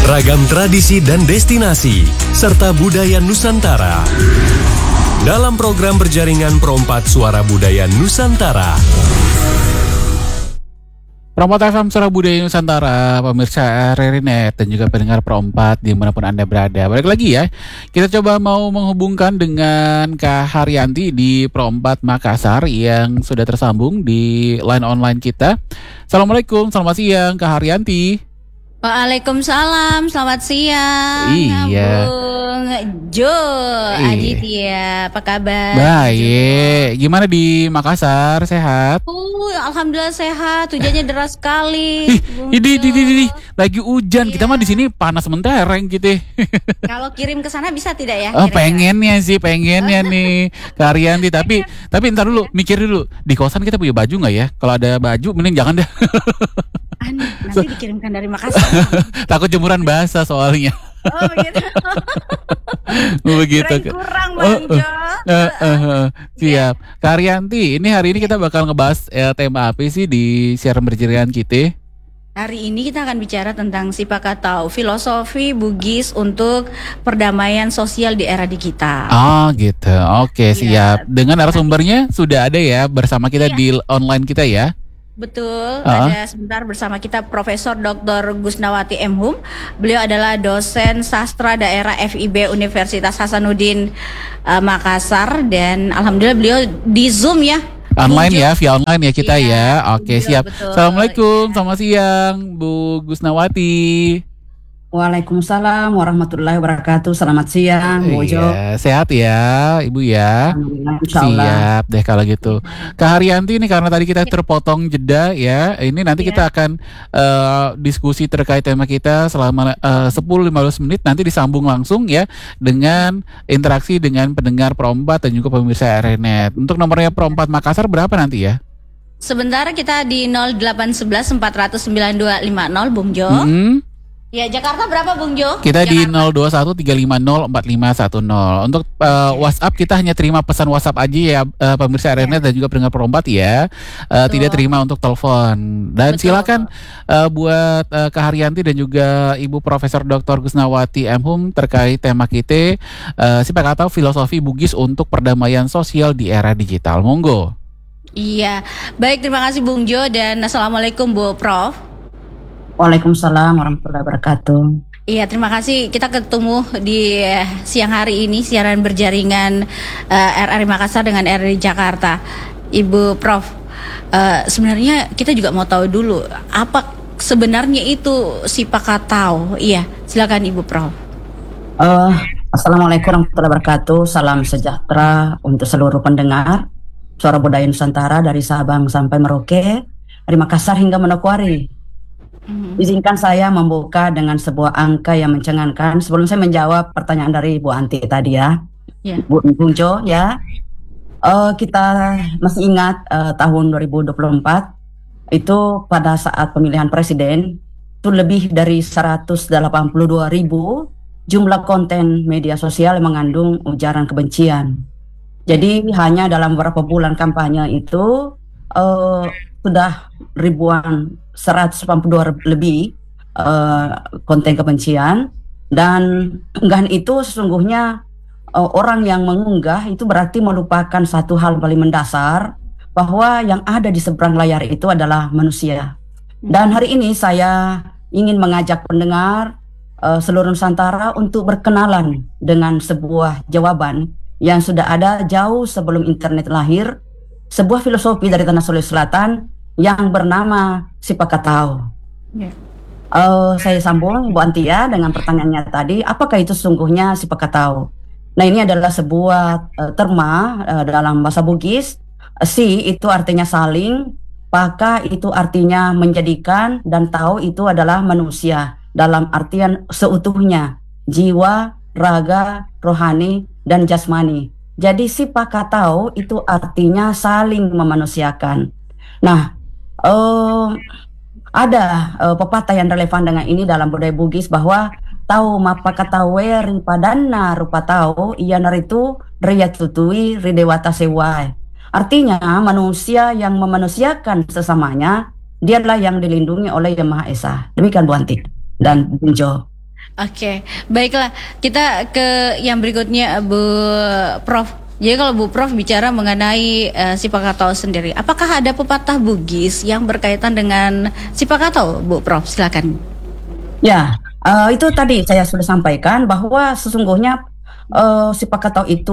Ragam tradisi dan destinasi, serta budaya Nusantara. Dalam program berjaringan Pro4 Suara Budaya Nusantara. Pro4 FM Suara Budaya Nusantara, pemirsa RRI.net dan juga pendengar Pro4 dimanapun Anda berada. Balik lagi ya, kita coba mau menghubungkan dengan Kak Haryanti di Pro4 Makassar yang sudah tersambung di line online kita. Assalamualaikum, selamat siang Kak Haryanti. Waalaikumsalam, selamat siang. Iya. Bung Jo Aditya, apa kabar? Baik, gimana di Makassar, sehat? Alhamdulillah sehat, hujannya deras sekali. Ini lagi hujan, kita mah di sini panas mentereng gitu. Kalau kirim ke sana bisa tidak ya? Oh, pengennya nih Kak Haryanti, tapi ntar dulu, mikir dulu, di kosan kita punya baju nggak ya? Kalau ada baju, mending jangan deh. Nanti dikirimkan dari Makassar. Takut jemuran basah soalnya. Oh begitu. Begitu. Kurang Bang Jo. Siap. Kak Haryanti, ini hari ini kita bakal ngebahas tema apa sih di siaran berjaringan kita? Hari ini kita akan bicara tentang Sipakatau, filosofi Bugis untuk perdamaian sosial di era digital. Oh gitu. Oke, siap. Dengan narasumbernya sudah ada ya bersama kita di online kita ya. Betul, ada sebentar bersama kita Profesor Dr. Gusnawati M. Hum. Beliau adalah dosen sastra daerah FIB Universitas Hasanuddin Makassar, dan alhamdulillah beliau di Zoom ya. Online ya, via online ya kita ya. Oke, siap. Betul. Assalamualaikum, selamat siang Bu Gusnawati. Waalaikumsalam warahmatullahi wabarakatuh. Selamat siang, Bu Jo. Iya, sehat ya, Ibu ya. Siap deh kalau gitu. Kak Haryanti, ini karena tadi kita terpotong jeda ya. Ini nanti kita akan diskusi terkait tema kita selama 10-15 menit. Nanti disambung langsung ya dengan interaksi dengan pendengar Pro4 dan juga pemirsa RRI.net. Untuk nomornya Pro4 Makassar berapa nanti ya? Sebentar kita di 0811 400 9250 Bung Jo. Ya, Jakarta berapa Bung Jo? Kita Jakarta. di 0213504510. Untuk WhatsApp kita hanya terima pesan WhatsApp aja ya, pemirsa RRI.net dan juga pendengar Pro4 ya. Tidak terima untuk telepon. Dan silakan buat Kak Haryanti dan juga Ibu Profesor Dr. Gusnawati M. Hum terkait tema kita Sipakatau filosofi Bugis untuk perdamaian sosial di era digital. Monggo. Iya, baik, terima kasih Bung Jo, dan assalamualaikum Bu Prof. Waalaikumsalam warahmatullahi wabarakatuh. Iya, terima kasih. Kita ketemu di siang hari ini siaran berjaringan RRI Makassar dengan RRI Jakarta. Ibu Prof, sebenarnya kita juga mau tahu dulu apa sebenarnya itu Sipakatau. Iya, silakan Ibu Prof. Assalamualaikum warahmatullahi wabarakatuh. Salam sejahtera untuk seluruh pendengar Suara Budaya Nusantara dari Sabang sampai Merauke, dari Makassar hingga Manokwari. Izinkan saya membuka dengan sebuah angka yang mencengangkan sebelum saya menjawab pertanyaan dari Bu Anti tadi ya. Bung Jo ya. Kita masih ingat tahun 2024 itu pada saat pemilihan presiden itu lebih dari 182.000 jumlah konten media sosial yang mengandung ujaran kebencian. Jadi hanya dalam beberapa bulan kampanye itu sudah ribuan, 182 lebih konten kebencian, dan unggahan itu sesungguhnya orang yang mengunggah itu berarti melupakan satu hal paling mendasar, bahwa yang ada di seberang layar itu adalah manusia. Dan hari ini saya ingin mengajak pendengar seluruh Nusantara untuk berkenalan dengan sebuah jawaban yang sudah ada jauh sebelum internet lahir, sebuah filosofi dari Tanah Sulawesi Selatan yang bernama Sipakatau. Saya sambung Bu Antia dengan pertanyaannya tadi, apakah itu sesungguhnya Sipakatau? Nah, ini adalah sebuah terma dalam bahasa Bugis. Si itu artinya saling, paka itu artinya menjadikan, dan tau itu adalah manusia dalam artian seutuhnya, jiwa, raga, rohani, dan jasmani. Jadi Sipakatau itu artinya saling memanusiakan. Nah, ada pepatah yang relevan dengan ini dalam budaya Bugis, bahwa tau mapakatawe ripadana rupa tau iya naritu riyatutui ridewata sewai. Artinya manusia yang memanusiakan sesamanya, dialah yang dilindungi oleh Yang Maha Esa. Demikian Bu Anti dan Bung Jo. Oke, baiklah. Kita ke yang berikutnya, Bu Prof. Jadi kalau Bu Prof bicara mengenai Sipakatau sendiri, apakah ada pepatah Bugis yang berkaitan dengan Sipakatau, Bu Prof? Silakan. Ya, itu tadi saya sudah sampaikan bahwa sesungguhnya Sipakatau itu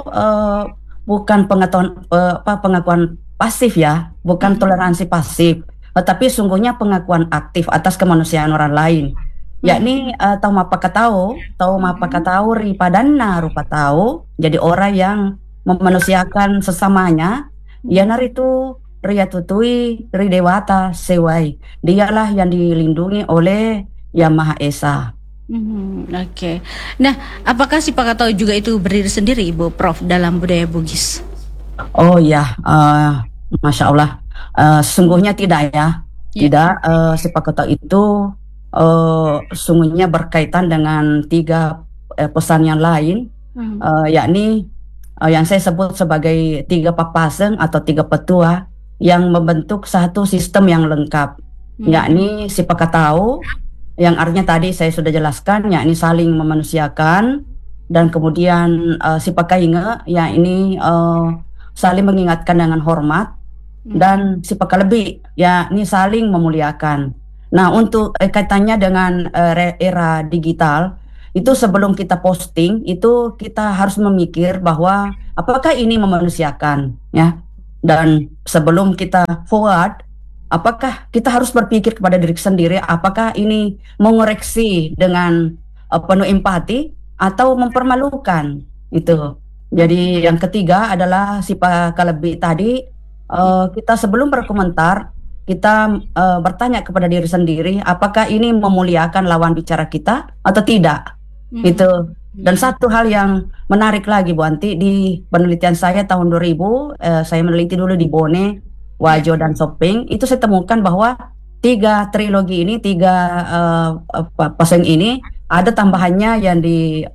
bukan pengakuan pasif ya, bukan toleransi pasif, tetapi sungguhnya pengakuan aktif atas kemanusiaan orang lain. Yakni tau mapakatau ripadana rupa tahu, jadi orang yang memanusiakan sesamanya, yanar itu ria tutui ri dewata sewai, dialah yang dilindungi oleh Yang Maha Esa. Oke. Nah, apakah Sipakatau juga itu berdiri sendiri, Ibu Prof, dalam budaya Bugis? Oh ya, Masya Allah. Sungguhnya tidak ya. Tidak, Sipakatau itu sungguhnya berkaitan dengan 3 pesan yang lain, yakni yang saya sebut sebagai 3 papaseng atau 3 petua yang membentuk satu sistem yang lengkap, yakni Sipakatau yang artinya tadi saya sudah jelaskan, yakni saling memanusiakan, dan kemudian Sipakainge, yang ini saling mengingatkan dengan hormat, dan Sipakalebih, yakni saling memuliakan. Nah, untuk kaitannya dengan era digital, itu sebelum kita posting, itu kita harus memikir bahwa apakah ini memanusiakan, ya. Dan sebelum kita forward, apakah kita harus berpikir kepada diri sendiri, apakah ini mengoreksi dengan penuh empati atau mempermalukan, itu. Jadi yang ketiga adalah Sipakalebih tadi, kita sebelum berkomentar, kita bertanya kepada diri sendiri, apakah ini memuliakan lawan bicara kita atau tidak, itu. Dan satu hal yang menarik lagi, Bu Anti, di penelitian saya tahun 2000, saya meneliti dulu di Bone, Wajo dan Sopeng, itu saya temukan bahwa 3 trilogi ini, 3 pasang ini ada tambahannya yang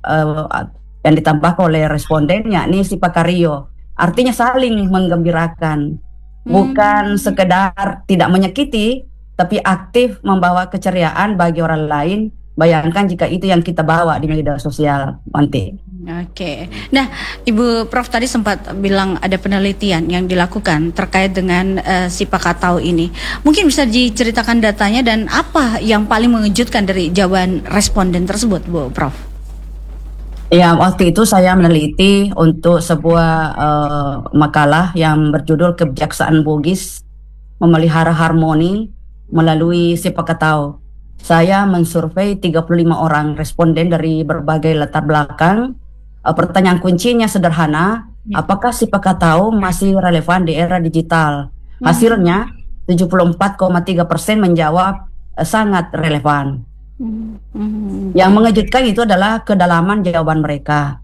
ditambahkan oleh responden, yakni Sipakario, artinya saling menggembirakan, bukan sekedar tidak menyakiti, tapi aktif membawa keceriaan bagi orang lain. Bayangkan jika itu yang kita bawa di media sosial, Wanti. Oke. Nah, Ibu Prof tadi sempat bilang ada penelitian yang dilakukan terkait dengan Sipakatau ini. Mungkin bisa diceritakan datanya dan apa yang paling mengejutkan dari jawaban responden tersebut, Bu Prof? Ya, waktu itu saya meneliti untuk sebuah makalah yang berjudul Kebijaksanaan Bugis Memelihara Harmoni Melalui Sipakatau. Saya mensurvei 35 orang responden dari berbagai latar belakang. Pertanyaan kuncinya sederhana, apakah Sipakatau masih relevan di era digital? Hasilnya 74,3% menjawab sangat relevan. Yang mengejutkan itu adalah kedalaman jawaban mereka.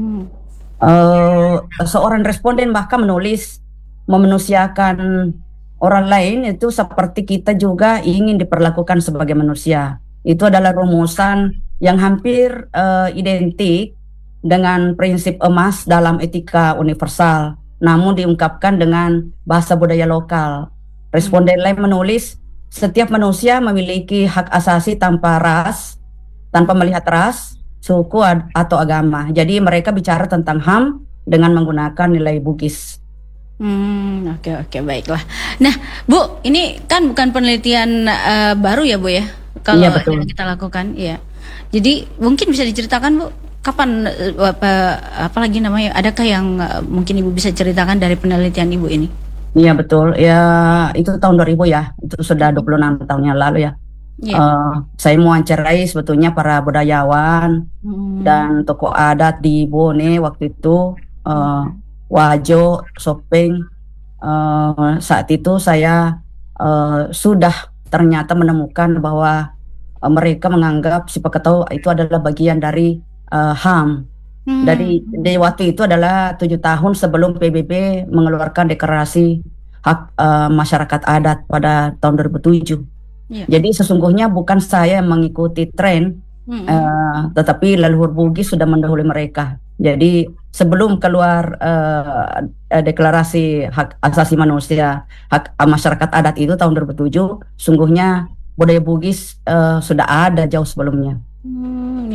Seorang responden bahkan menulis, memanusiakan orang lain itu seperti kita juga ingin diperlakukan sebagai manusia. Itu adalah rumusan yang hampir identik dengan prinsip emas dalam etika universal, namun diungkapkan dengan bahasa budaya lokal. Responden lain menulis, setiap manusia memiliki hak asasi tanpa melihat ras, suku atau agama. Jadi mereka bicara tentang HAM dengan menggunakan nilai Bugis. Oke, baiklah. Nah, Bu, ini kan bukan penelitian baru ya, Bu ya? Kalau iya, betul. yang kita lakukan, ya. Jadi mungkin bisa diceritakan, Bu, kapan apa lagi namanya? Adakah yang mungkin Ibu bisa ceritakan dari penelitian Ibu ini? Iya, betul. Ya, itu tahun 2000 ya. Itu sudah 26 tahun yang lalu ya. Saya mewawancarai sebetulnya para budayawan dan tokoh adat di Bone waktu itu. Wajo, Sopeng, saat itu saya sudah ternyata menemukan bahwa mereka menganggap Sipakatau itu adalah bagian dari HAM. Dari waktu itu adalah 7 tahun sebelum PBB mengeluarkan deklarasi hak masyarakat adat pada tahun 2007. Jadi sesungguhnya bukan saya yang mengikuti tren, tetapi leluhur Bugis sudah mendahului mereka. Jadi sebelum keluar deklarasi hak asasi manusia, hak masyarakat adat itu tahun 2007, sungguhnya budaya Bugis sudah ada jauh sebelumnya.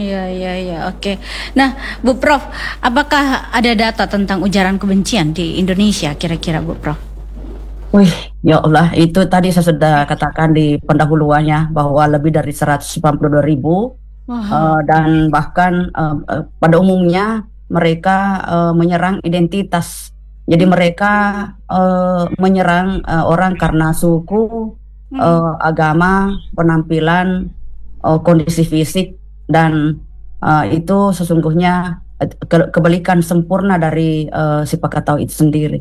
Iya, iya, iya, oke. Nah, Bu Prof, apakah ada data tentang ujaran kebencian di Indonesia kira-kira, Bu Prof? Wih, ya Allah, itu tadi saya sudah katakan di pendahuluannya bahwa lebih dari 192.000 Wah, dan bahkan pada umumnya mereka menyerang identitas. Jadi mereka menyerang orang karena suku, agama, penampilan, kondisi fisik, dan itu sesungguhnya kebalikan sempurna dari sifat katau itu sendiri.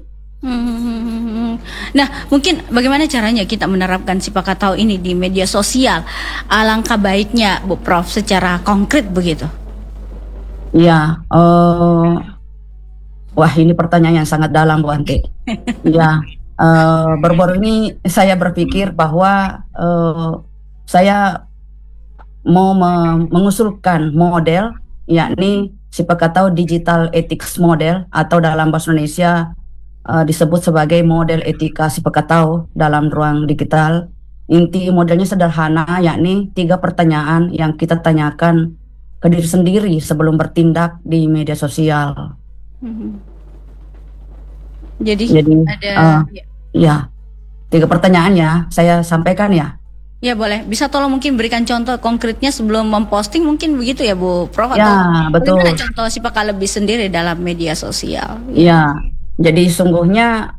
Nah, mungkin bagaimana caranya kita menerapkan sifat katau ini di media sosial? Alangkah baiknya, Bu Prof, secara konkret begitu. Ya, wah ini pertanyaan yang sangat dalam, Bu Anti. Ya, baru-baru ini saya berpikir bahwa saya mau mengusulkan model, yakni sifat katau digital ethics model, atau dalam bahasa Indonesia disebut sebagai model etika sifat katau dalam ruang digital. Inti modelnya sederhana, yakni 3 pertanyaan yang kita tanyakan ke diri sendiri sebelum bertindak di media sosial. Jadi ada ya 3 pertanyaan ya, saya sampaikan ya. Ya boleh, bisa tolong mungkin berikan contoh konkretnya sebelum memposting mungkin begitu ya Bu Prof, Ya, atau betul. bagaimana contoh sifat lebih sendiri dalam media sosial? Ya, jadi sungguhnya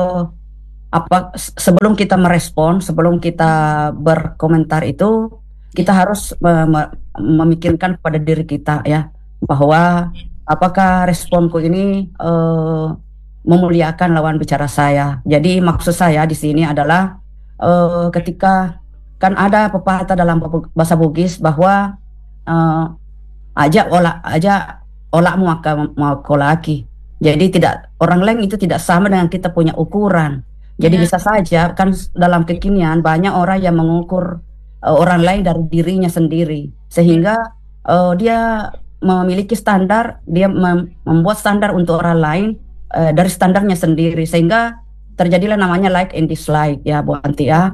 sebelum kita merespon, sebelum kita berkomentar itu, kita harus memikirkan pada diri kita ya, bahwa apakah responku ini memuliakan lawan bicara saya. Jadi maksud saya di sini adalah ketika kan ada pepatah dalam bahasa Bugis bahwa aja olakmu mau kolaki. Jadi orang lain itu tidak sama dengan kita punya ukuran. Jadi bisa saja kan dalam kekinian banyak orang yang mengukur orang lain dari dirinya sendiri, sehingga dia memiliki standar, dia membuat standar untuk orang lain dari standarnya sendiri, sehingga terjadilah namanya like and dislike ya Bu Anti ya.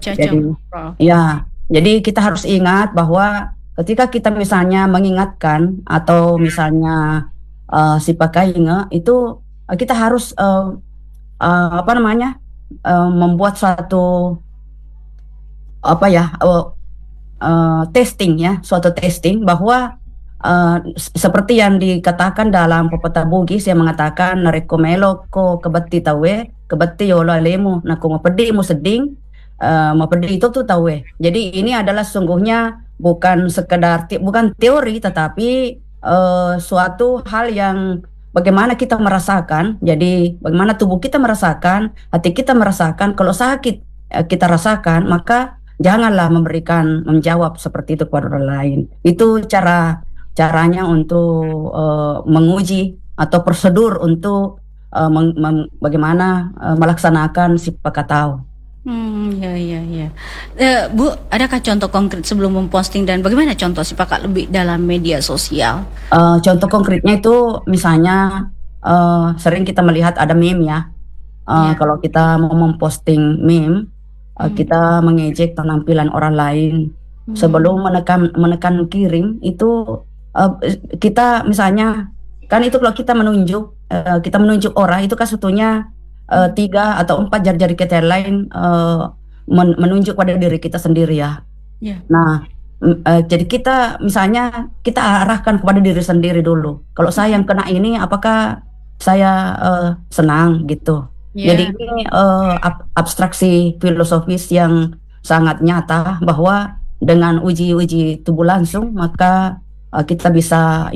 Jadi kita harus ingat bahwa ketika kita misalnya mengingatkan atau misalnya si pakainya itu kita harus membuat suatu suatu testing bahwa seperti yang dikatakan dalam pepatah Bugis yang mengatakan narekomelo ko kebati tawe kebati yolo alemu naku mapedi mu seding mapedi itu tuh tawe. Jadi ini adalah sungguhnya bukan sekedar bukan teori, tetapi suatu hal yang bagaimana kita merasakan. Jadi bagaimana tubuh kita merasakan, hati kita merasakan. Kalau sakit kita rasakan, maka janganlah menjawab seperti itu kepada orang lain. Itu caranya untuk menguji atau prosedur untuk bagaimana melaksanakan sifat katau. Ya. Bu, adakah contoh konkret sebelum memposting dan bagaimana contoh sifat lebih dalam media sosial? Contoh konkretnya itu misalnya sering kita melihat ada meme ya. Kalau kita mau memposting meme, kita mengejek penampilan orang lain. Sebelum menekan kirim itu kita misalnya kan itu kalau kita menunjuk orang itu kan sebetulnya 3 atau 4 jari-jari kita yang lain menunjuk pada diri kita sendiri ya. Nah, jadi kita misalnya kita arahkan kepada diri sendiri dulu. Kalau saya yang kena ini, apakah saya senang gitu? Jadi ini abstraksi filosofis yang sangat nyata bahwa dengan uji tubuh langsung maka kita bisa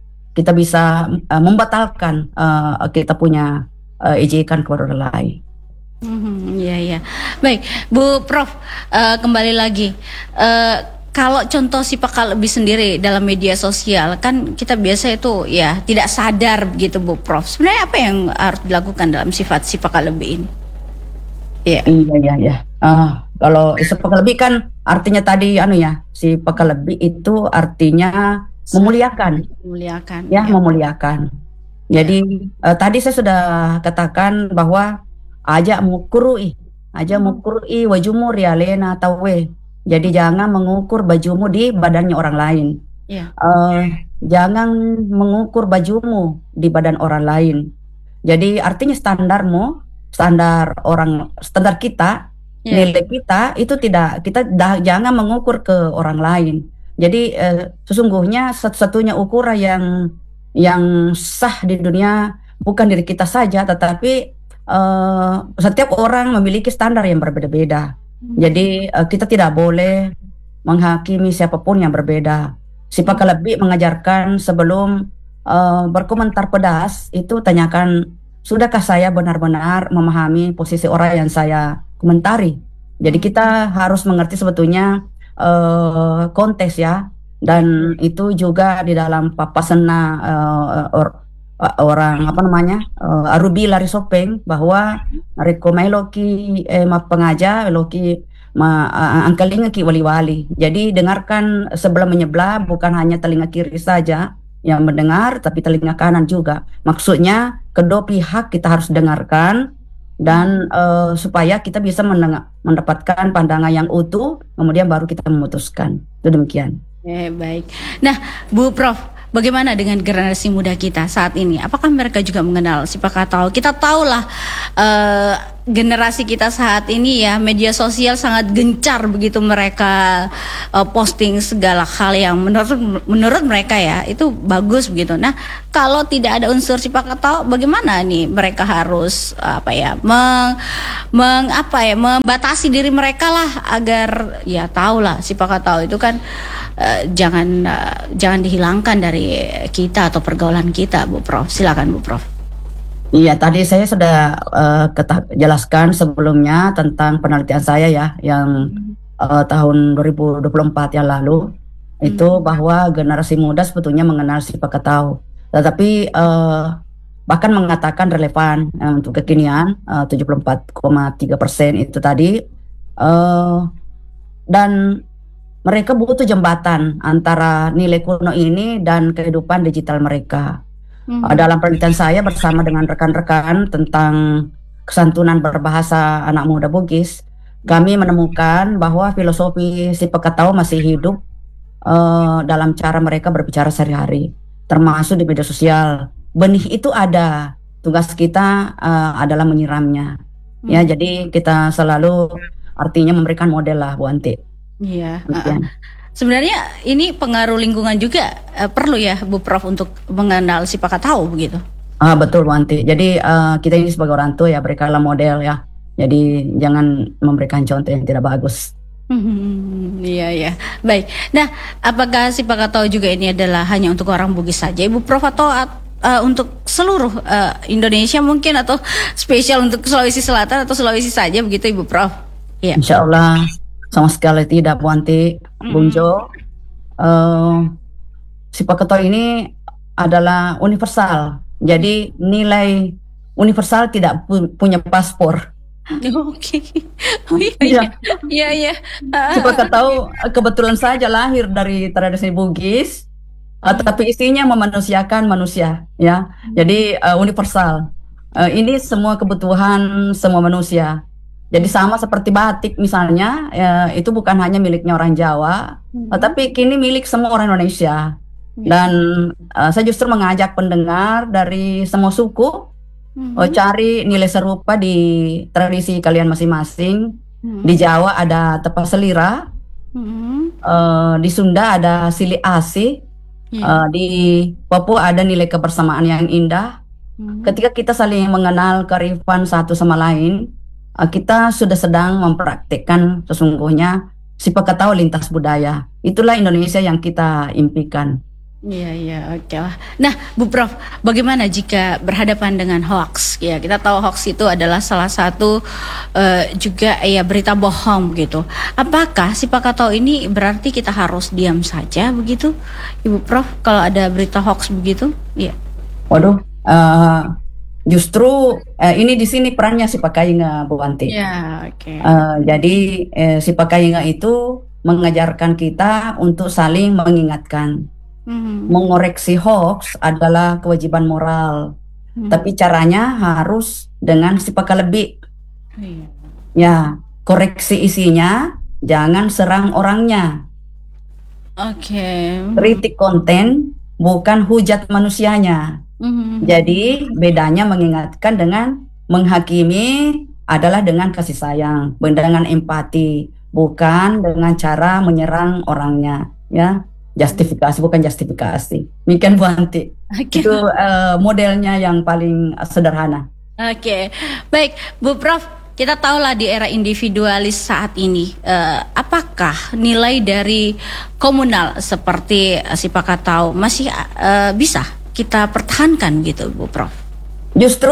membatalkan kita punya ejekan kepada orang lain. Ya. Baik, Bu Prof, kembali lagi. Kalau contoh sifat lebih sendiri dalam media sosial, kan kita biasa itu ya tidak sadar begitu Bu Prof. Sebenarnya apa yang harus dilakukan dalam sifat lebih ini? Iya. Kalau sifat lebih kan artinya tadi sifat lebih itu artinya memuliakan. Memuliakan. Jadi tadi saya sudah katakan bahwa aja mukurui wajumu rialena tawe. Jadi jangan mengukur bajumu di badannya orang lain. Iya. Jangan mengukur bajumu di badan orang lain. Jadi artinya standar kita, nilai kita itu jangan mengukur ke orang lain. Jadi sesungguhnya satu-satunya ukuran yang sah di dunia bukan diri kita saja, tetapi setiap orang memiliki standar yang berbeda-beda. Jadi kita tidak boleh menghakimi siapapun yang berbeda. Si Pakalebih mengajarkan sebelum berkomentar pedas itu tanyakan, sudahkah saya benar-benar memahami posisi orang yang saya komentari. Jadi kita harus mengerti sebetulnya konteks ya, dan itu juga di dalam papasena orang Arubi lari sopeng bahwa rekomai loki pengaja loki angkalinga ki wali-wali. Jadi dengarkan sebelum menyebelah, bukan hanya telinga kiri saja yang mendengar, tapi telinga kanan juga. Maksudnya kedua pihak kita harus dengarkan, dan supaya kita bisa mendapatkan pandangan yang utuh, kemudian baru kita memutuskan. Itu demikian. Baik. Nah, Bu Prof, bagaimana dengan generasi muda kita saat ini? Apakah mereka juga mengenal si Pakatau? Kita tahulah generasi kita saat ini ya, media sosial sangat gencar begitu mereka posting segala hal yang menurut mereka ya itu bagus begitu. Nah, kalau tidak ada unsur si Pakatau, bagaimana nih mereka harus membatasi diri mereka lah agar ya tahulah si Pakatau itu kan jangan dihilangkan dari kita atau pergaulan kita, Bu Prof. Silakan Bu Prof. Iya, tadi saya sudah jelaskan sebelumnya tentang penelitian saya ya yang tahun 2024 yang lalu itu bahwa generasi muda sebetulnya mengenal si Pakatau, tetapi bahkan mengatakan relevan untuk kekinian 74,3% itu tadi, dan mereka butuh jembatan antara nilai kuno ini dan kehidupan digital mereka. Dalam penelitian saya bersama dengan rekan-rekan tentang kesantunan berbahasa anak muda Bugis, kami menemukan bahwa filosofi si Pakatau masih hidup dalam cara mereka berbicara sehari-hari, termasuk di media sosial. Benih itu ada, tugas kita adalah menyiramnya. Ya, jadi kita selalu artinya memberikan model lah, Bu Anti. Iya. Sebenarnya ini pengaruh lingkungan juga perlu ya Bu Prof untuk mengenal si Pakatau begitu. Betul Bu Anti. Jadi kita ini sebagai orang tua ya berikanlah model ya. Jadi jangan memberikan contoh yang tidak bagus. Iya. Baik. Nah, apakah si Pakatau juga ini adalah hanya untuk orang Bugis saja, Ibu Prof, atau untuk seluruh Indonesia mungkin, atau spesial untuk Sulawesi Selatan atau Sulawesi saja begitu Ibu Prof? Iya. Insya Allah sama sekali tidak Bu Anti, Bung Jo. Si Pakatau ini adalah universal. Jadi nilai universal tidak punya paspor. Oke. Oh iya. Si Pakatau kebetulan saja lahir dari tradisi Bugis, tapi isinya memanusiakan manusia, ya. Jadi universal. Ini semua kebutuhan semua manusia. Jadi sama seperti batik misalnya, itu bukan hanya miliknya orang Jawa, tapi kini milik semua orang Indonesia. Dan saya justru mengajak pendengar dari semua suku cari nilai serupa di tradisi kalian masing-masing. Di Jawa ada tepa selira, di Sunda ada sili asi, di Papua ada nilai kebersamaan yang indah. Ketika kita saling mengenal kearifan satu sama lain, kita sudah sedang mempraktikkan sesungguhnya si Pakatau lintas budaya. Itulah Indonesia yang kita impikan. Iya, oke lah. Nah, Bu Prof, bagaimana jika berhadapan dengan hoax? Ya, kita tahu hoax itu adalah salah satu juga ya berita bohong gitu. Apakah si Pakatau ini berarti kita harus diam saja begitu, Ibu Prof? Kalau ada berita hoax begitu, iya. Waduh. Justru ini di sini perannya si Pakayinga, Bu Anti. Ya, oke. Jadi si Pakayinga itu mengajarkan kita untuk saling mengingatkan. Mengoreksi hoax adalah kewajiban moral, tapi caranya harus dengan si Pakalebih. Ya, koreksi isinya, jangan serang orangnya. Oke. Kritik konten bukan hujat manusianya. Jadi bedanya mengingatkan dengan menghakimi adalah dengan kasih sayang, dengan empati, bukan dengan cara menyerang orangnya, ya. Justifikasi bukan justifikasi. Demikian Bu Anti. Oke. Itu modelnya yang paling sederhana. Oke, baik Bu Prof. Kita tahulah di era individualis saat ini, apakah nilai dari komunal seperti Sipakatau masih bisa kita pertahankan gitu, Bu Prof? Justru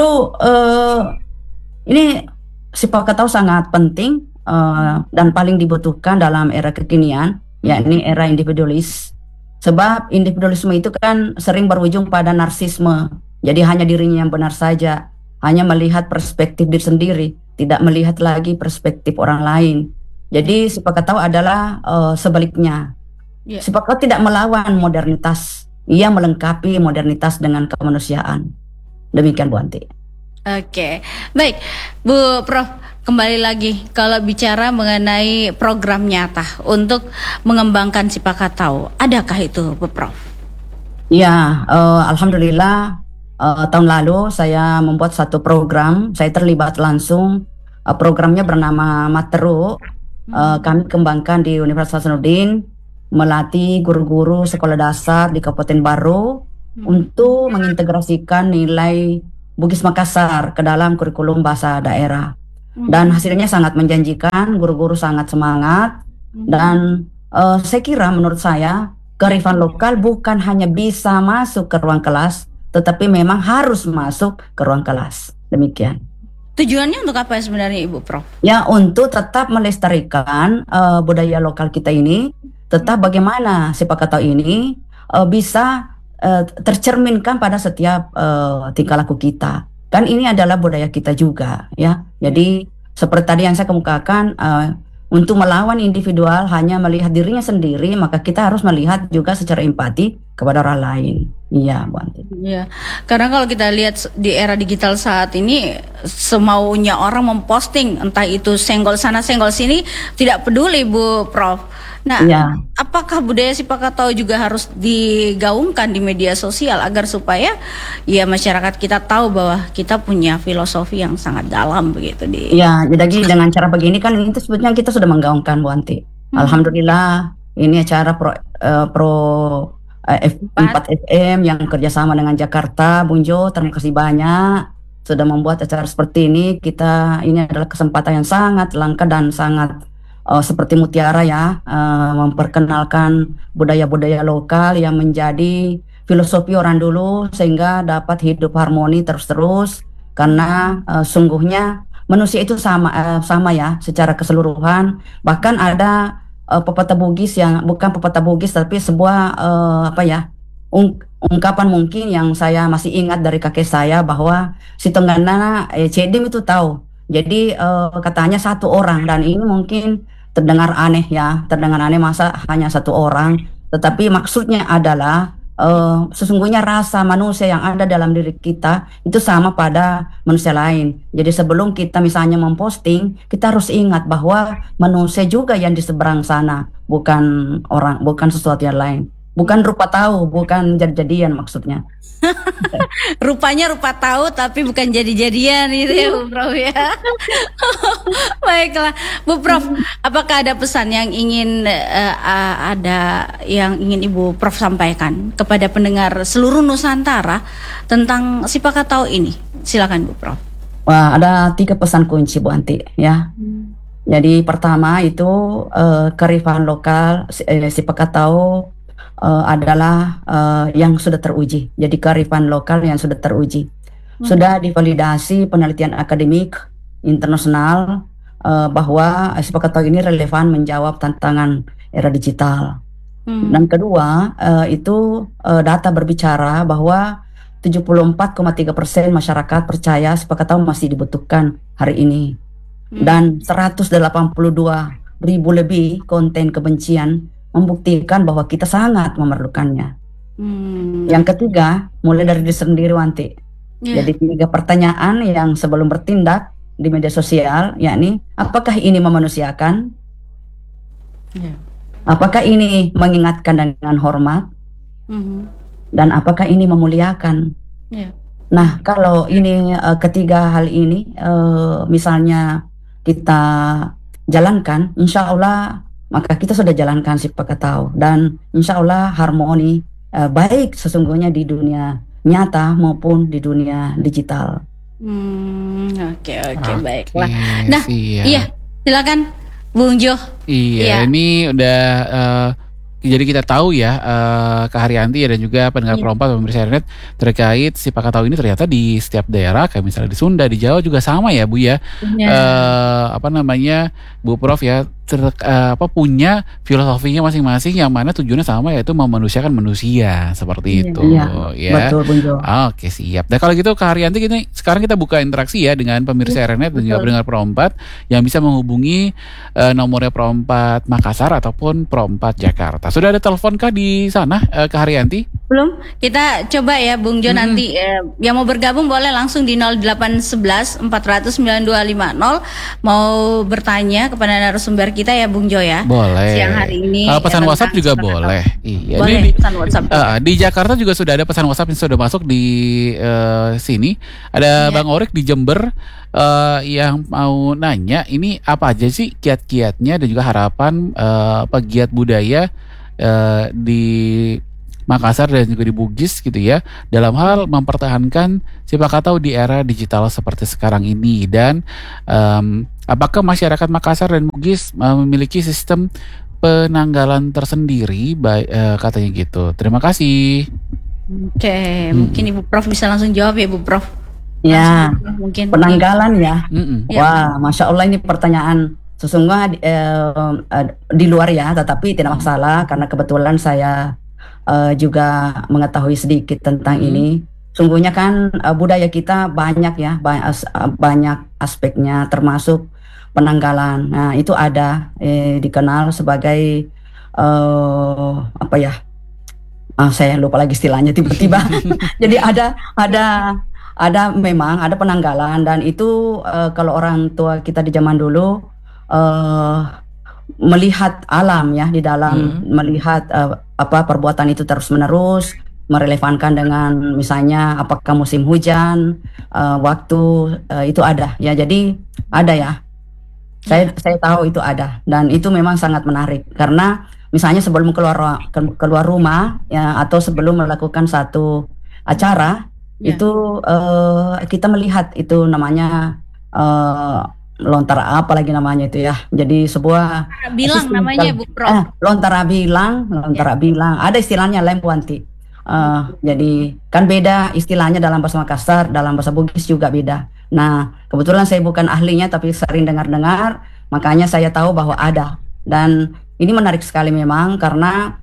ini Sipakatau sangat penting dan paling dibutuhkan dalam era kekinian, yakni era individualis. Sebab individualisme itu kan sering berujung pada narsisme. Jadi hanya dirinya yang benar saja, hanya melihat perspektif diri sendiri, tidak melihat lagi perspektif orang lain. Jadi Sipakatau adalah sebaliknya. Sipakatau tidak melawan modernitas, ia melengkapi modernitas dengan kemanusiaan. Demikian Bu Anti. Oke, baik Bu Prof. Kembali lagi kalau bicara mengenai program nyata untuk mengembangkan Sipakatau, adakah itu Bu Prof? Ya, alhamdulillah. Tahun lalu saya membuat satu program, saya terlibat langsung. Programnya bernama Materu. Kami kembangkan di Universitas Hasanuddin, melatih guru-guru sekolah dasar di Kabupaten Baru untuk mengintegrasikan nilai Bugis Makassar ke dalam kurikulum bahasa daerah. Dan hasilnya sangat menjanjikan, guru-guru sangat semangat. Dan saya kira menurut saya kearifan lokal bukan hanya bisa masuk ke ruang kelas, tetapi memang harus masuk ke ruang kelas. Demikian. Tujuannya untuk apa sebenarnya Ibu Prof? Ya, untuk tetap melestarikan budaya lokal kita ini, tetap bagaimana Sipakatau ini bisa tercerminkan pada setiap tingkah laku kita. Kan ini adalah budaya kita juga, ya. Jadi seperti tadi yang saya kemukakan, untuk melawan individual hanya melihat dirinya sendiri, maka kita harus melihat juga secara empati kepada orang lain. Iya, Bu Anti. Iya, karena kalau kita lihat di era digital saat ini, semaunya orang memposting, entah itu senggol sana senggol sini, tidak peduli Bu Prof. Nah, ya, apakah budaya Sipakatau juga harus digaungkan di media sosial agar supaya ya masyarakat kita tahu bahwa kita punya filosofi yang sangat dalam begitu di. Ya, jadi dengan cara begini kan itu sebetulnya kita sudah menggaungkan Bu Anti. Alhamdulillah ini acara F4 FM yang kerjasama dengan Jakarta, Bunjo, terima kasih banyak sudah membuat acara seperti ini. Ini adalah kesempatan yang sangat langka dan sangat seperti mutiara ya, memperkenalkan budaya-budaya lokal yang menjadi filosofi orang dulu sehingga dapat hidup harmoni terus-terus, karena sungguhnya manusia itu sama ya secara keseluruhan. Bahkan ada pepatah Bugis yang bukan pepatah Bugis tapi sebuah ungkapan mungkin yang saya masih ingat dari kakek saya, bahwa si tenggana cedim itu tahu. Jadi katanya satu orang, dan ini mungkin terdengar aneh ya, terdengar aneh masa hanya satu orang, tetapi maksudnya adalah sesungguhnya rasa manusia yang ada dalam diri kita itu sama pada manusia lain. Jadi sebelum kita misalnya memposting, kita harus ingat bahwa manusia juga yang di seberang sana, bukan orang, bukan sesuatu yang lain. Bukan rupa tahu, bukan jadi-jadian maksudnya. Rupanya rupa tahu tapi bukan jadi-jadian gitu ya Bu Prof ya. Baiklah Bu Prof, apakah ada pesan yang ingin Ibu Prof sampaikan kepada pendengar seluruh Nusantara tentang Sipakatau ini? Silakan Bu Prof. Wah, ada 3 pesan kunci Bu Anti ya. Jadi pertama itu kearifan lokal Sipakatau adalah yang sudah teruji. Jadi kearifan lokal yang sudah teruji, sudah divalidasi penelitian akademik internasional bahwa Sipakatau ini relevan menjawab tantangan era digital. Dan kedua itu data berbicara bahwa 74,3% masyarakat percaya Sipakatau masih dibutuhkan hari ini, dan 182.000 lebih konten kebencian membuktikan bahwa kita sangat memerlukannya. Yang ketiga, mulai dari diri sendiri Wanti. Jadi 3 pertanyaan yang sebelum bertindak di media sosial, yakni apakah ini memanusiakan? Apakah ini mengingatkan dengan hormat Mhm. dan apakah ini memuliakan? Ya. Nah, kalau ini ketiga hal ini misalnya kita jalankan, insya Allah maka kita sudah jalankan Sipakatau dan insya Allah harmoni baik sesungguhnya di dunia nyata maupun di dunia digital. Oke, Oke, baiklah. Nah, siap. iya, silakan Bung Jo. Iya, Iya. ini udah jadi kita tahu ya Kak Haryanti dan juga pendengar Iya. perompak pemirsa internet terkait Sipakatau ini ternyata di setiap daerah kayak misalnya di Sunda, di Jawa juga sama ya Bu ya. Iya. Apa namanya Bu Prof ya punya filosofinya masing-masing yang mana tujuannya sama yaitu memanusiakan manusia seperti Iya. itu Iya, ya. betul Bung Jo. Oke, siap. Nah kalau gitu Kak Haryanti sekarang kita buka interaksi ya dengan pemirsa RNet dan juga betul. pendengar Perompat yang bisa menghubungi nomornya Perompat Makassar ataupun Perompat Jakarta. Sudah ada telepon kah di sana Kak Haryanti? Belum, kita coba ya Bung Jo nanti yang mau bergabung boleh langsung di 0811 400 9250 mau bertanya kepada narasumber kita ya Bung Jo ya. Boleh. Siang hari ini. Kalau pesan tentang WhatsApp juga Sipakatau. boleh. Iya. Boleh Ini pesan WhatsApp. di Jakarta juga sudah ada pesan WhatsApp yang sudah masuk di sini. Ada Iya. Bang Orik di Jember yang mau nanya ini apa aja sih kiat-kiatnya dan juga harapan pegiat budaya di Makassar dan juga di Bugis gitu ya dalam hal mempertahankan Sipakatau di era digital seperti sekarang ini dan apakah masyarakat Makassar dan Bugis memiliki sistem penanggalan tersendiri katanya gitu. Terima kasih. Oke, mungkin Ibu Prof bisa langsung jawab ya Bu Prof. Ya, Langsung, mungkin. penanggalan ya. Mm-mm. Ya. Wah, Masya Allah ini pertanyaan sesungguhnya di luar ya, tetapi tidak masalah karena kebetulan saya juga mengetahui sedikit tentang ini. Sungguhnya kan budaya kita banyak ya, banyak aspeknya termasuk penanggalan. Nah, itu ada dikenal sebagai apa ya? Saya lupa lagi istilahnya tiba-tiba. Jadi ada memang ada penanggalan dan itu kalau orang tua kita di zaman dulu melihat alam ya di dalam melihat perbuatan itu terus-menerus merelevankan dengan misalnya apakah musim hujan waktu itu ada ya, jadi ada ya, saya tahu itu ada dan itu memang sangat menarik karena misalnya sebelum keluar rumah ya atau sebelum melakukan satu acara itu kita melihat itu namanya lontar apa lagi namanya itu ya. Jadi sebuah bilang namanya Bu Prof. Lontar bilang, ada istilahnya lempuanti. Jadi kan beda istilahnya dalam bahasa Makassar, dalam bahasa Bugis juga beda. Nah, kebetulan saya bukan ahlinya tapi sering dengar-dengar, makanya saya tahu bahwa ada. Dan ini menarik sekali memang karena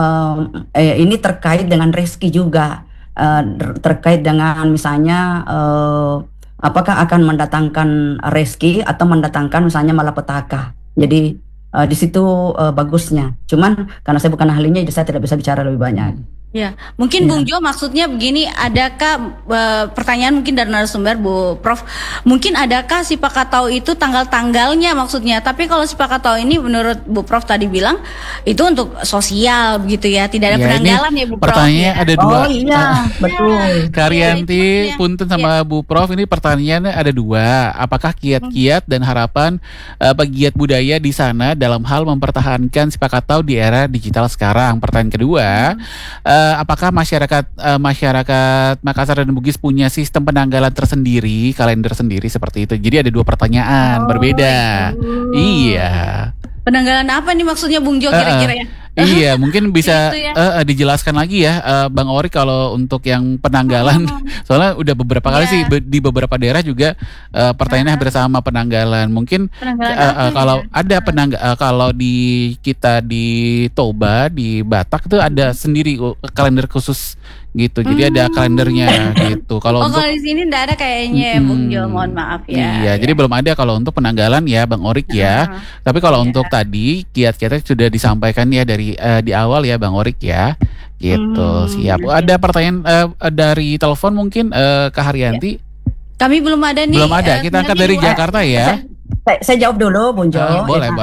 ini terkait dengan rezeki juga, terkait dengan misalnya apakah akan mendatangkan rezeki atau mendatangkan misalnya malapetaka. Jadi di situ bagusnya. Cuman karena saya bukan ahlinya, jadi saya tidak bisa bicara lebih banyak. Ya, mungkin Bung Jo maksudnya begini, adakah pertanyaan mungkin dari narasumber Bu Prof, mungkin adakah Sipakatau itu tanggal-tanggalnya maksudnya, tapi kalau Sipakatau ini menurut Bu Prof tadi bilang itu untuk sosial begitu ya, tidak ada penanggalan ya Bu Prof. Pertanyaannya ya? ada dua. Oh iya, betul. Karyanti, punten sama Bu Prof, ini pertanyaannya ada dua. Apakah kiat-kiat dan harapan pegiat budaya di sana dalam hal mempertahankan Sipakatau di era digital sekarang? Pertanyaan kedua, apakah masyarakat Makassar dan Bugis punya sistem penanggalan tersendiri, kalender sendiri seperti itu? Jadi ada dua pertanyaan berbeda. Iya. Penanggalan apa nih maksudnya Bung Jo kira-kira ya? Iya, mungkin bisa Gitu ya. dijelaskan lagi ya Bang Ori kalau untuk yang penanggalan. Soalnya udah beberapa kali sih di beberapa daerah juga pertanyaannya hampir sama penanggalan. Mungkin Penanggalan apa kalau ya? ada kalau di kita di Toba di Batak itu ada sendiri kalender khusus gitu. Jadi ada kalendernya gitu. Kalau untuk kalau di sini enggak ada kayaknya Bung Jo, mohon maaf ya. Iya, jadi belum ada kalau untuk penanggalan ya Bang Orik ya. Tapi kalau untuk tadi kiat-kiatnya sudah disampaikan ya dari di awal ya Bang Orik ya. Gitu. Siap. Ada pertanyaan dari telepon mungkin Kak Haryanti? Kami belum ada nih. Belum ada. Kita angkat dari Jakarta ya. Saya jawab dulu, Bung Jo. Boleh, Ya, boleh.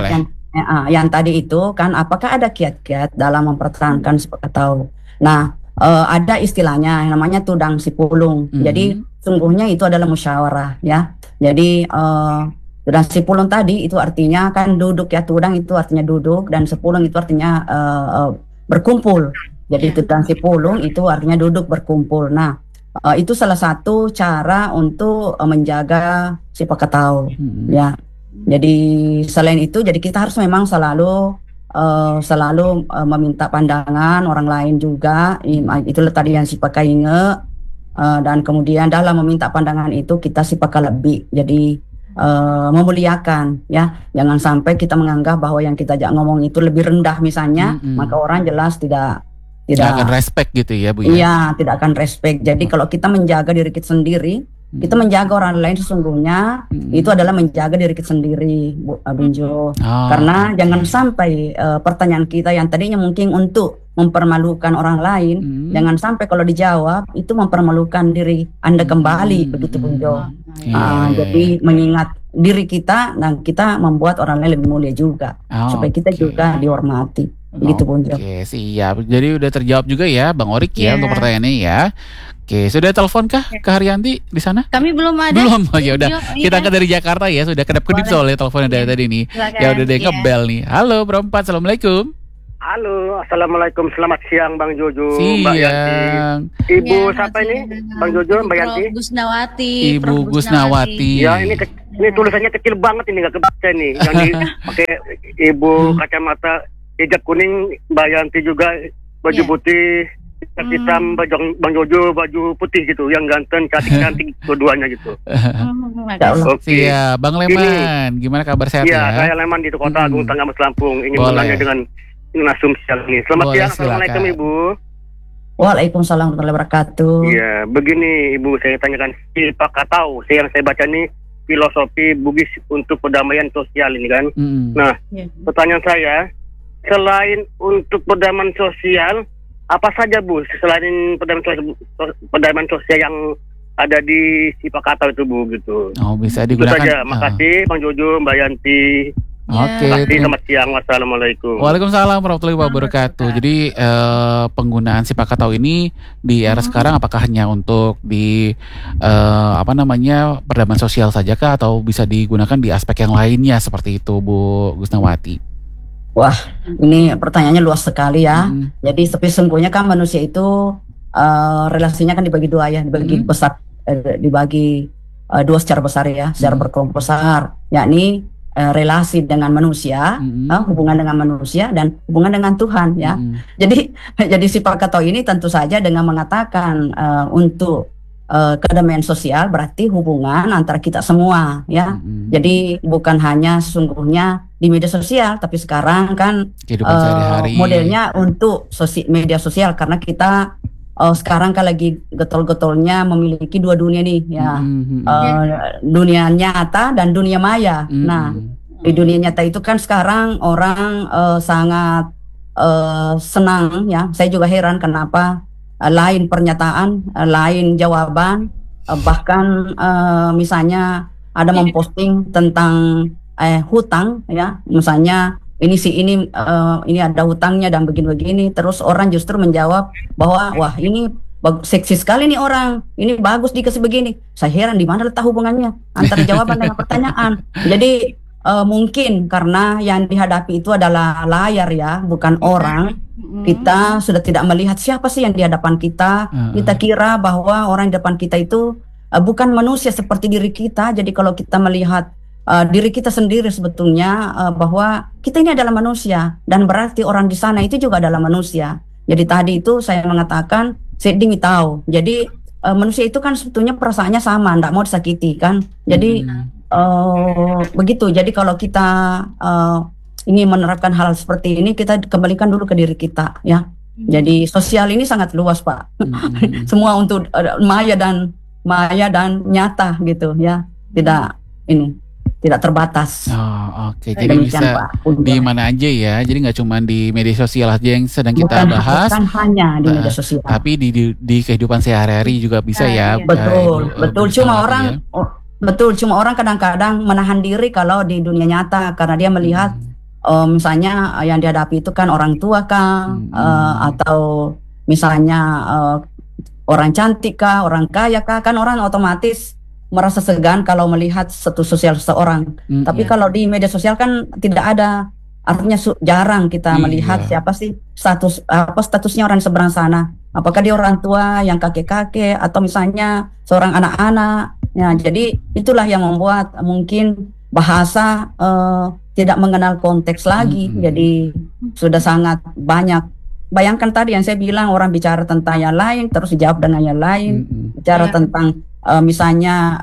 yang tadi itu kan, apakah ada kiat-kiat dalam mempertahankan Sipakatau? Nah, ada istilahnya yang namanya tudang sipulung. Jadi sungguhnya itu adalah musyawarah ya. Jadi tudang sipulung tadi itu artinya kan duduk ya, tudang itu artinya duduk dan sepulung itu artinya berkumpul. Jadi tudang sipulung itu artinya duduk berkumpul. Nah, itu salah satu cara untuk menjaga Sipakatau ya. Jadi selain itu, jadi kita harus memang selalu meminta pandangan orang lain juga. Itulah tadi yang Sipaka inge, dan kemudian dalam meminta pandangan itu kita Sipaka lebih. Jadi memuliakan ya. Jangan sampai kita menganggap bahwa yang kita ajak ngomong itu lebih rendah misalnya, maka orang jelas tidak akan respect gitu ya Bu ya. Iya, tidak akan respect. Jadi kalau kita menjaga diri kita sendiri, kita menjaga orang lain sesungguhnya itu adalah menjaga diri kita sendiri, Bu Abinjo. Karena jangan sampai pertanyaan kita yang tadinya mungkin untuk mempermalukan orang lain, jangan sampai kalau dijawab itu mempermalukan diri Anda kembali, begitu Bunjo. Jadi mengingat diri kita, dan kita membuat orang lain lebih mulia juga, supaya kita juga dihormati. Begitu Bunjo. Oke, siap. Jadi udah terjawab juga ya Bang Orik ya untuk pertanyaannya ya. Oke, sudah telepon kah ke Haryanti di sana? Kami belum ada. Belum. Oh, ya udah. Kita angkat dari Jakarta ya, sudah kedap-kedip soalnya teleponnya dari tadi nih. Ya udah deh ngebel nih. Halo Berempat, Assalamualaikum. Halo, Assalamualaikum, selamat siang Bang Jojo, Mbak Yanti. Ibu siapa ini? Bang Jojo, Mbak Yanti? Ibu Gusnawati. Ya, ini tulisannya kecil banget ini, nggak kebaca nih. Yang dipakai Ibu kacamata hijab kuning, Mbak Yanti juga baju putih, hitam, Bang Jojo baju putih gitu, yang ganteng, cantik dua-duanya gitu. Oke. Iya, Bang Leman, gimana kabar sehat ya? Iya, saya Leman di Kota Agung Tanggamus Lampung. Ingin bertanya dengan Nasum siang ini. Selamat siang, Assalamualaikum Ibu. Waalaikumsalam warahmatullahi wabarakatuh. Iya, begini Ibu, saya tanyakan Sipakatau. Yang saya baca nih filosofi Bugis untuk perdamaian sosial ini kan. Nah, pertanyaan saya, selain untuk perdamaian sosial, apa saja Bu selain perdamaian sosial yang ada di Sipakatau itu Bu gitu? Oh, bisa digunakan. Itu saja. Makasih Bang Jojo, Mbak Yanti. Oke, selamat siang, wassalamualaikum. Waalaikumsalam warahmatullahi wabarakatuh. Jadi penggunaan Sipakatau ini di era sekarang apakah hanya untuk di perdamaian sosial saja kah, atau bisa digunakan di aspek yang lainnya seperti itu Bu Gusnawati? Wah, ini pertanyaannya luas sekali ya. Jadi sesungguhnya kan manusia itu relasinya kan dibagi dua ya, dibagi besar, dibagi dua secara besar ya, secara berkelompok besar, yakni relasi dengan manusia, hubungan dengan manusia dan hubungan dengan Tuhan ya. Jadi Sipakatau ini tentu saja dengan mengatakan untuk kedamaian sosial berarti hubungan antara kita semua ya. Jadi bukan hanya sesungguhnya di media sosial, tapi sekarang kan modelnya untuk media sosial, karena kita sekarang kan lagi getol-getolnya memiliki dua dunia nih ya, dunia nyata dan dunia maya. Nah, di dunia nyata itu kan sekarang orang sangat senang ya. Saya juga heran kenapa lain pernyataan, lain jawaban, bahkan misalnya ada memposting tentang hutang ya, misalnya ini ada hutangnya dan begini-begini, terus orang justru menjawab bahwa wah ini seksi sekali nih orang, ini bagus dikasih begini. Saya heran di mana letak hubungannya antara jawaban dengan pertanyaan. Jadi mungkin karena yang dihadapi itu adalah layar ya, bukan orang. Kita sudah tidak melihat siapa sih yang di hadapan kita. Kita kira bahwa orang di depan kita itu bukan manusia seperti diri kita. Jadi kalau kita melihat diri kita sendiri sebetulnya bahwa kita ini adalah manusia, dan berarti orang di sana itu juga adalah manusia. Jadi tadi itu saya mengatakan seding tahu. Jadi manusia itu kan sebetulnya perasaannya sama, tidak mau disakiti kan. Jadi begitu. Jadi kalau kita ingin menerapkan hal seperti ini, kita kembalikan dulu ke diri kita ya. Jadi sosial ini sangat luas Pak. Semua untuk maya dan nyata gitu ya. Tidak terbatas. Oke. Jadi bisa di mana aja ya. Jadi nggak cuma di media sosial aja yang sedang kita bahas. Bukan hanya di media sosial. Tapi di kehidupan sehari-hari juga bisa ya. Betul. Cuma orang kadang-kadang menahan diri kalau di dunia nyata, karena dia melihat misalnya yang dihadapi itu kan orang tua kah, atau misalnya orang cantik kah, orang kaya kah, kan orang otomatis merasa segan kalau melihat status sosial seseorang. Tapi kalau di media sosial kan tidak ada, artinya jarang kita melihat siapa sih statusnya orang seberang sana. Apakah dia orang tua yang kakek-kakek atau misalnya seorang anak-anak. Ya, jadi itulah yang membuat mungkin bahasa tidak mengenal konteks lagi. Jadi sudah sangat banyak. Bayangkan tadi yang saya bilang, orang bicara tentang yang lain terus dijawab dengan yang lain. Bicara tentang misalnya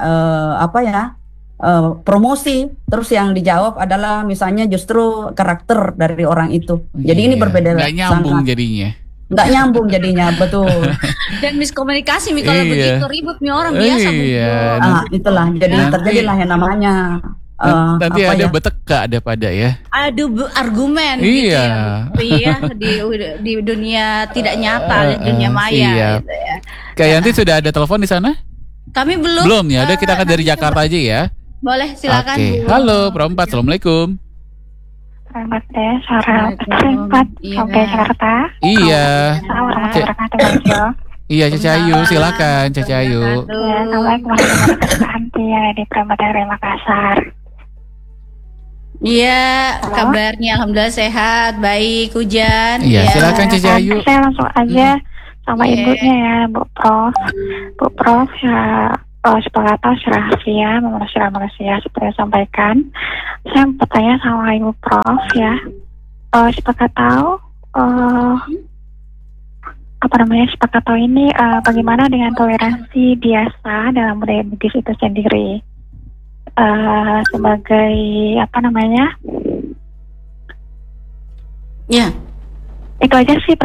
promosi, terus yang dijawab adalah misalnya justru karakter dari orang itu. Jadi ini berbeda. Nggak nyambung jadinya. Nggak nyambung jadinya, betul. Dan miskomunikasi kalau begitu ribut nih orang biasa. Itulah jadi terjadilah yang namanya nanti ada beteka, ada pada ya. Adu argumen gitu ya. Iya, di dunia tidak nyata, di dunia maya gitu ya. Kak Yanti sudah ada telepon di sana? Kami belum. Belum ya, udah kita akan dari Jakarta aja ya. Boleh, silakan. Oke. Halo, Perempat, Assalamualaikum. Selamat ya, Sarah Perempat sampai Jakarta. Iya. Assalamualaikum. Iya, Cacayu, silakan Cacayu. Assalamualaikum warahmatullahi wabarakatuh. Yang di Perempat dari Makassar. Iya, kabarnya alhamdulillah sehat, baik, hujan. Iya, silakan Cacayu. Saya langsung aja sama ibunya ya, Bu Prof. Bu Prof ya. Sepakatau rahasia, manusia seperti yang sampaikan. Saya bertanya sama Ibu Prof ya. Sepakatau sepakatau ini bagaimana dengan toleransi biasa dalam budaya Bugis itu sendiri? Sebagai Ya. Itu aja sih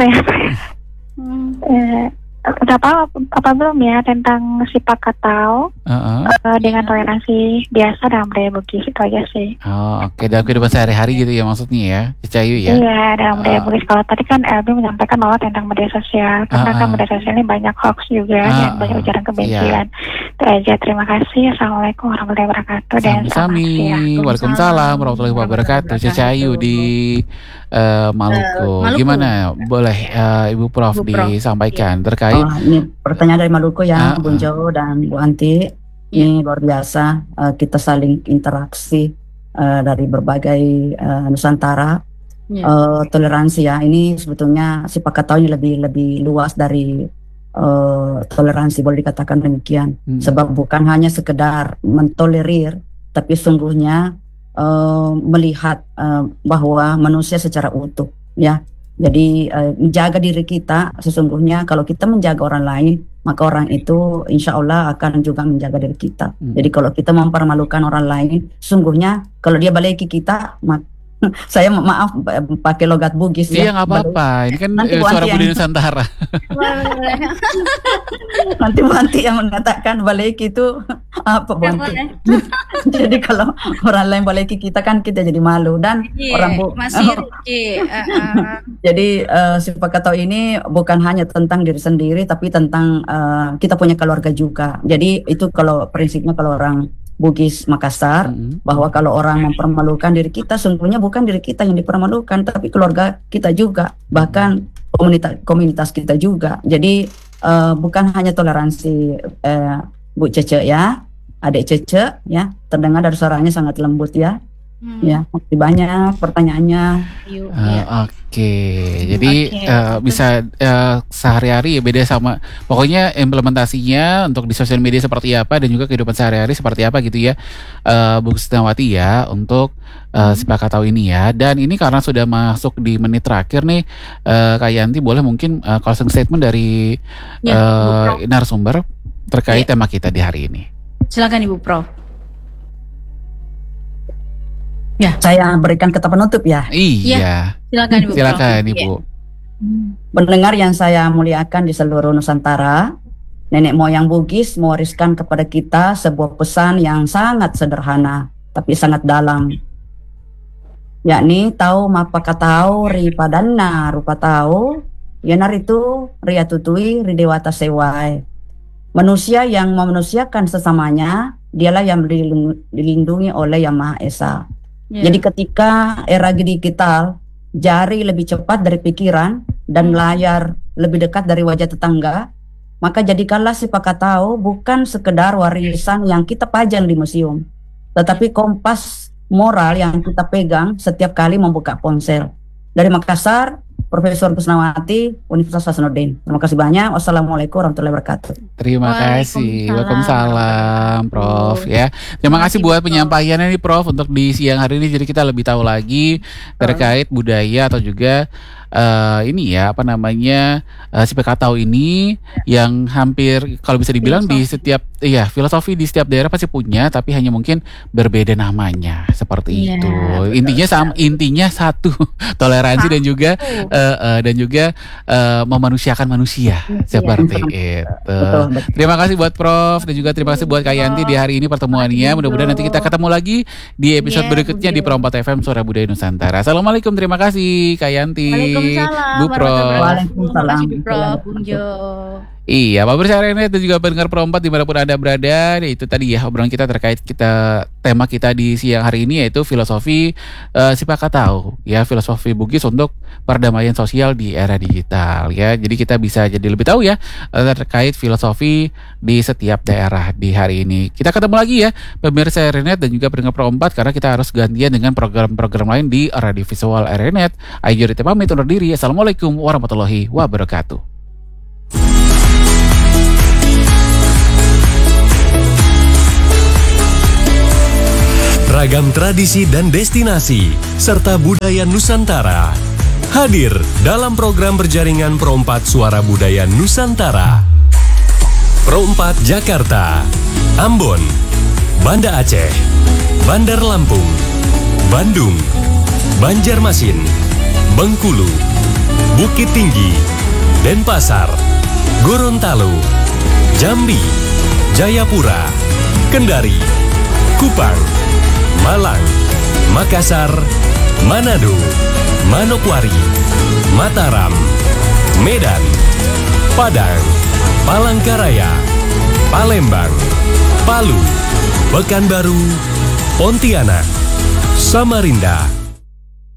udah apa belum ya tentang Sipakatau dengan toleransi biasa dalam budaya Bugis, itu aja sih. Oke, dalam kehidupan sehari-hari gitu ya maksudnya ya, Cacayu ya? Iya, dalam budaya Bugis. Kalau tadi kan Elbi menyampaikan bahwa tentang media sosial, karena kan media sosial ini banyak hoax juga dan banyak ujaran kebencian. Itu aja, terima kasih. Assalamualaikum warahmatullahi wabarakatuh. Dan Sami, waalaikumsalam warahmatullahi wabarakatuh. Cacayu di Maluku. Gimana? Boleh Ibu Prof disampaikan terkait ini pertanyaan dari Maluku ya, Bung Jo dan Bu Anti. Ini luar biasa, kita saling interaksi dari berbagai Nusantara. Toleransi ya, ini sebetulnya Sipakatau ini lebih luas dari toleransi, boleh dikatakan demikian. Sebab bukan hanya sekedar mentolerir, tapi sungguhnya melihat bahwa manusia secara utuh ya. Jadi menjaga diri kita, sesungguhnya kalau kita menjaga orang lain, maka orang itu insya Allah akan juga menjaga diri kita. Jadi kalau kita mempermalukan orang lain, sesungguhnya kalau dia baleki kita, saya maaf pakai logat Bugis ya. Iya, nggak apa-apa. Ini kan suara budaya Nusantara. Nanti Bu Anti yang mengatakan baleki itu apa Bu Anti? Jadi kalau orang lain baleki kita kan kita jadi malu dan orang Jadi Sipakatau ini bukan hanya tentang diri sendiri, tapi tentang kita punya keluarga juga. Jadi itu kalau prinsipnya kalau orang Bugis Makassar, bahwa kalau orang mempermalukan diri kita, sungguhnya bukan diri kita yang dipermalukan, tapi keluarga kita juga, bahkan komunitas kita juga. Jadi bukan hanya toleransi Bu Cece ya, adik Cece ya, terdengar dari suaranya sangat lembut ya. Ya, makasih banyak pertanyaannya. Oke, jadi bisa sehari-hari ya beda sama, pokoknya implementasinya untuk di sosial media seperti apa dan juga kehidupan sehari-hari seperti apa gitu ya, Bu Krisnawati ya, untuk Sipakatau ini ya. Dan ini karena sudah masuk di menit terakhir nih, Kak Yanti boleh mungkin closing statement dari narasumber terkait tema kita di hari ini. Silakan Ibu Prof. Ya, saya berikan kata penutup ya. Iya. Silakan Ibu. Silakan Ibu. Pendengar yang saya muliakan di seluruh Nusantara, nenek moyang Bugis mewariskan kepada kita sebuah pesan yang sangat sederhana tapi sangat dalam, yakni tahu mapaka tahu ri padanna rupa tahu yanar itu ria tutui ri dewata sewai. Manusia yang memanusiakan sesamanya, dialah yang dilindungi oleh Yang Maha Esa. Jadi ketika era digital, jari lebih cepat dari pikiran dan layar lebih dekat dari wajah tetangga, maka jadikanlah si Pakatau bukan sekedar warisan yang kita pajang di museum, tetapi kompas moral yang kita pegang setiap kali membuka ponsel. Dari Makassar, Profesor Kusnawati, Universitas Hasanuddin. Terima kasih banyak. Wassalamualaikum warahmatullahi wabarakatuh. Terima kasih. Waalaikumsalam, Prof. Ya, terima kasih buat penyampaiannya nih, Prof. Untuk di siang hari ini, jadi kita lebih tahu lagi terkait budaya atau juga si Pakatau ini yang hampir kalau bisa dibilang di setiap filosofi di setiap daerah pasti punya, tapi hanya mungkin berbeda namanya seperti itu. Intinya satu, toleransi dan juga memanusiakan manusia seperti itu. Terima kasih buat Prof dan juga terima kasih buat Kak Yanti di hari ini pertemuannya. Mudah-mudahan nanti kita ketemu lagi di episode berikutnya di Pro 4 FM Suara Budaya Nusantara. Assalamualaikum, terima kasih Kak Yanti. Bu Prof. Waalaikumsalam. Bu Prof. Bung Jo. Iya, Pak Bersyarinet dan juga pendengar Pro 4 dimanapun Anda berada. Itu tadi ya obrolan kita terkait tema kita di siang hari ini, yaitu filosofi si Pakatau, ya, filosofi Bugis untuk perdamaian sosial di era digital, ya. Jadi kita bisa jadi lebih tahu ya terkait filosofi di setiap daerah di hari ini. Kita ketemu lagi ya pemirsa RNet dan juga pendengar Pro 4, karena kita harus gantian dengan program-program lain di Radio Visual RNet. Ayo kita pamit undur diri. Assalamualaikum warahmatullahi wabarakatuh. Ragam tradisi dan destinasi serta budaya Nusantara hadir dalam program berjaringan Pro 4 Suara Budaya Nusantara. Pro 4 Jakarta, Ambon, Banda Aceh, Bandar Lampung, Bandung, Banjarmasin, Bengkulu, Bukit Tinggi, Denpasar, Gorontalo, Jambi, Jayapura, Kendari, Kupang, Malang, Makassar, Manado, Manokwari, Mataram, Medan, Padang, Palangkaraya, Palembang, Palu, Pekanbaru, Pontianak, Samarinda,